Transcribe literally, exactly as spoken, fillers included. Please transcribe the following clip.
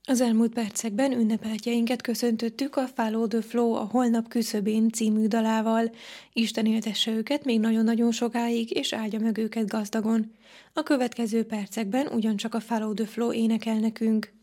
Az elmúlt percekben ünnepeltjeinket köszöntöttük a Follow the Flow a Holnap küszöbén című dalával. Isten éltesse őket még nagyon-nagyon sokáig, és áldja meg őket gazdagon. A következő percekben ugyancsak a Follow the Flow énekel nekünk.